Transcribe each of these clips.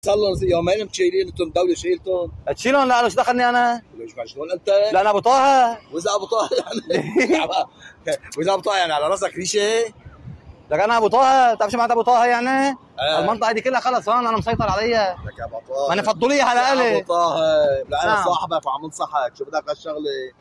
صار لهم يومين مشيلين انتم الدولة شيلتهم. تشيلهم؟ لا ايش دخلني انا؟ ليش شلون انت؟ لا انا ابو طه. واذا ابو طه يعني واذا ابو طه يعني على راسك ريشه؟ لك انا ابو طه، بتعرف شو معناتها ابو طه يعني؟ المنطقة دي كلها خلص هون انا مسيطر عليها. لك يا ابو طه ما نفضليها على الي. ابو طه لا انا نعم. صاحبك وعم انصحك، شو بدك هالشغلة؟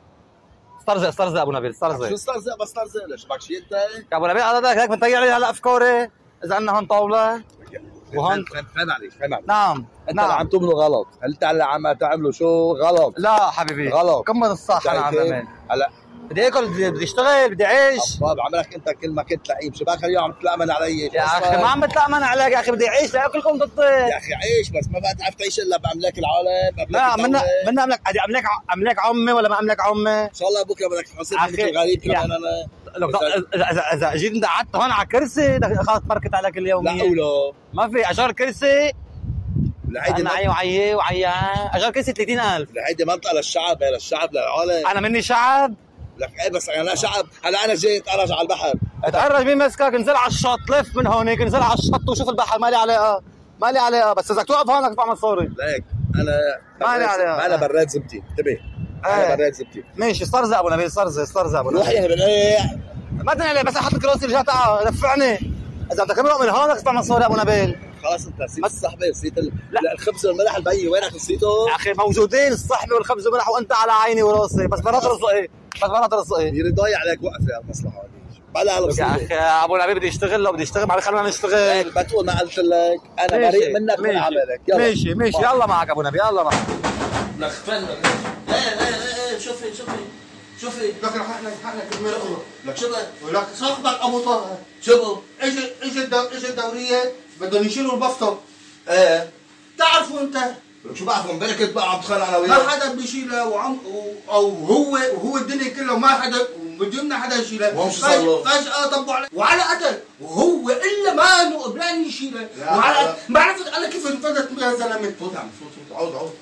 استرزق ابو نبيل استرزق. شو استرزق؟ بس استرزق ليش بدك شيء انت؟ يا ابو نبيل هذا هيك بنطير علي هلا افكاري اذا عندنا هون طاولة وهون. فهم عليك فهم عليك. نعم انت اللي عم تعمله غلط، انت اللي عم تعمله شو غلط. لا حبيبي غلط. كمل الصح. انا عم بعمل هلا بدي اكل، بدي اشتغل، بدي اعيش. طيب عملك انت كل ما كنت لئيم، شو باك اليوم عم تتلامن علي؟ يا اخي ما عم بتلامن عليك يا اخي، بدي اعيش لاكلكم ضدي. يا اخي عيش بس ما بقى تعرف تعيش الا باملاك العالم. لا منا املك املاك عمي ولا ما املاك عمي؟ ان شاء الله بكره بدك تحاسبني مثل غريب كمان انا. اذا جيت انت قعدت هون على كرسي خلص بركت عليك اليوميه. لا ولا ما في اجار كرسي. لهيدي معي وعي اجار كرسي 30,000. لهيدي منطقه للشعب، هي للشعب للعالم. انا مني شعب. لك ايه بس انا شعب. هلا انا جاي اتأرج على البحر. اتأرج مين مسكك؟ انزل على الشط، لف من هونيك انزل على الشط وشوف البحر. مالي علاقه مالي علاقه، بس اذا توقف هون بدك تدفع مصاري. ليك انا مالي عليها. انا براد زبتي انتبه. انا براد زبتي. ماشي استرزق ابو نبيل استرزق ابو نبيل. روح يا بنقيع. ما تنقلي بس احط الكراسي رجع تعال دفعني. اذا بدك تمرق من هون بدك تدفع مصاري ابو نبيل. خلاص انت نسيت الصحبه، نسيت الخبز والملح البي، وينك نسيته؟ يا اخي موجودين الصحبه والخبز والملح وانت على عيني وراسي، بس مرات رزقي يري ضايع عليك وقفه المصلحه هذه بلا يا اخي ابو نبيل بدي اشتغل. لو بدي اشتغل ما خلينا نشتغل. ما تقول ما قلت لك انا بريء منك من عملك. يلا ماشي يلا معك ابو نبيل يلا معك. لك فن ايه شوفي لك رح كلمة لك شو ولك صاحبك ابو طه شو اجى الدورية بدهم يشيلوا البفطة. ايه تعرفوا انت لك شو بعرف امبارح كنت بقى عم تخانق انا ما وياك. حدا بيشيلها او هو الدنيا كلها ما حدا بدنا حدا يشيلها. وهم شو صار له؟ فجأة طبوا عليه وعلى قتل وهو الا ما انه قبلان يشيلها. وعلى ما عرفت انا كيف انفذت يا زلمه. فوت عم فوت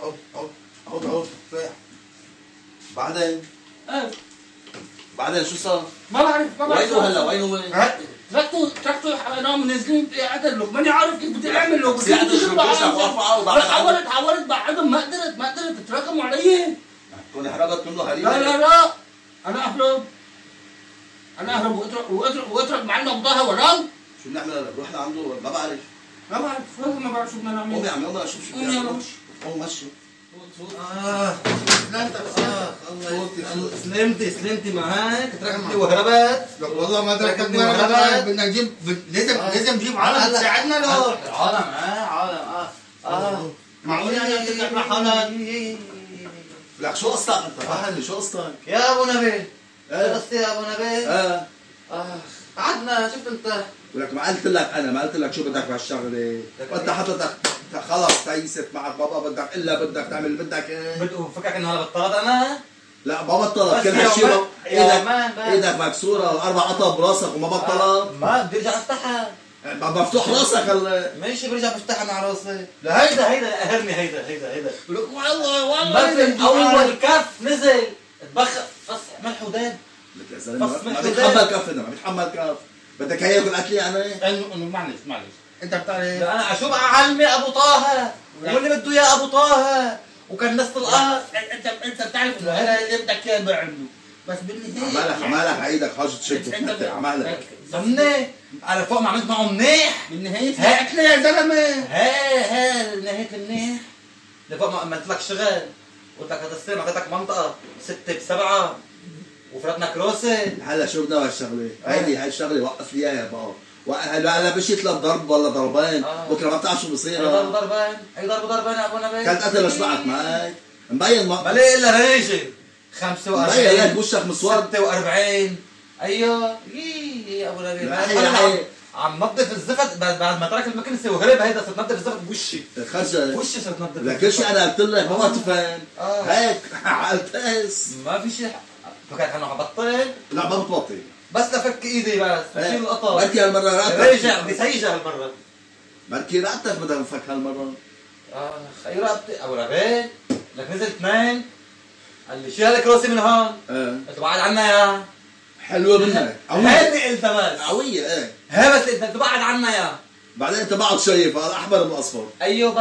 عود بعدين بعدين شو صار؟ ما بعرف وين هو هلا وين هو؟ تركته نام منزلين قتل له ماني عارف كيف بدي اعمل له. بس حاولت بعدهم ما قدرت تراكموا علي. تكون حرقت منه هريبه. لا انا اهرب واترك معنا ابضاها وانام. شو بنعمل هلا؟ بروح لعنده ما بعرف ما بعرف شو بدنا نعمل. قوم يا عمي قوم اشوف شو قوم يلا قوم مشي. سلمتي معك تركتني وهربت. والله ما تركتني وهربت. بدنا نجيب لازم نجيب عالم تساعدنا له. عالم معقول يعني تطلع حالك. لك شو قصتك انت؟ فهمني شو قصتك؟ يا ابو نبيل. شو قصتي يا ابو نبيل؟ قعدنا شفت انت. ولك ما قلت لك انا ما قلت لك شو بدك بهالشغله؟ وانت حضرتك خلص تيست معك بابا بدك الا بدك تعمل بدك ايه؟ فكرك انه هذا بطلت انا؟ لا ما بطلت كل هالشيء. ايدك مكسوره واربع قطع براسك وما بطلت. ما بدي ارجع افتحها. مفتوح راسك هلا. ماشي برجع بفتحها مع راسي. لا هيدا قهرني هيدا. لك والله مثل اول كف نزل تبخر بس ملح ودان. لك يا زلمه ما بيتحمل كف هذا ما بيتحمل كف. بدك هي ياكل اكلي يعني؟ انه معلش انت بتعرف انا شو بقى علمي ابو طه واللي بده اياه ابو طه وكان نص القهر. انت بتعرف انه هذا اللي بدك اياه بعمله. بس بالنهايه عمالك عيدك حاجه تشد عمالك ضمني على فوق ما عملت معه منيح. بالنهايه هاكله يا زلمه. نهايه المنيح لفوق ما عملت لك شغل قلت لك هذا السنه اعطيتك منطقه 6 ب7 وفرتنا كروسه. هلا شو بدنا هالشغله؟ هاي الشغله وقف لي اياها بقى. هلا مشيت لضرب ولا ضربين بكره ما بتعرف شو بصير. اي ضربين يا ابو نبيل. كانت قتل اشبعت معك مبين ما ليه الا ريشه 45 مبين لك وشك مسود 46. ايوه يا ابو نبيل عم نظف الزفت بعد ما ترك المكنسه وهرب. هيدا صرت نظف الزفت بوشي خرجت وشي صرت نظف. لكن شيء انا قلت لك ما تفهم هيك عالتاس ما في شيء. فكرت انه حبطل. لا ما بتبطل بس لفك ايدي بس بشيل القطر. بركي هالمره رقتك رجع بدي سيجه هالمره. بركي رقتك بدها نفك هالمره. خي رقبتي ابو نبيل. لك نزل 2 قال لي شيل الكروسي من هون. قلت له بعد عنا يا حلوه منك هيدي قلتها بس قويه. هي بس انت تبعد عنا يا بعدين انت بعد شايف الاحمر من الاصفر. ايوه